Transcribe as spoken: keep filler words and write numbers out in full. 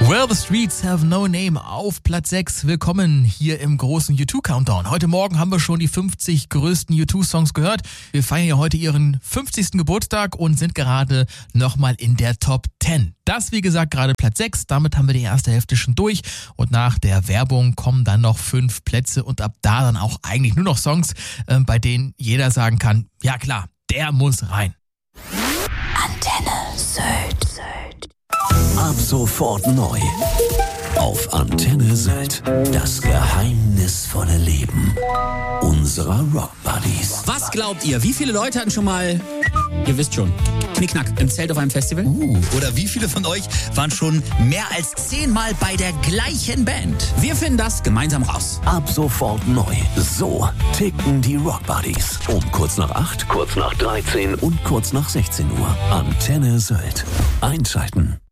Well, the streets have no name auf Platz sechs. Willkommen hier im großen U zwei Countdown. Heute Morgen haben wir schon die fünfzig größten U zwei Songs gehört. Wir feiern ja heute ihren fünfzigsten Geburtstag und sind gerade nochmal in der Top zehn. Das, wie gesagt, gerade Platz sechs. Damit haben wir die erste Hälfte schon durch. Und nach der Werbung kommen dann noch fünf Plätze und ab da dann auch eigentlich nur noch Songs, äh, bei denen jeder sagen kann, ja klar, der muss rein. Antenne Sylt. Ab sofort neu. Auf Antenne Sylt. Das geheimnisvolle Leben unserer Rock Buddies. Was glaubt ihr? Wie viele Leute hatten schon mal, ihr wisst schon, Knickknack im Zelt auf einem Festival? Uh, oder wie viele von euch waren schon mehr als zehnmal bei der gleichen Band? Wir finden das gemeinsam raus. Ab sofort neu. So ticken die Rock Buddies. Um kurz nach acht, kurz nach dreizehn und kurz nach sechzehn Uhr. Antenne Sylt. Einschalten.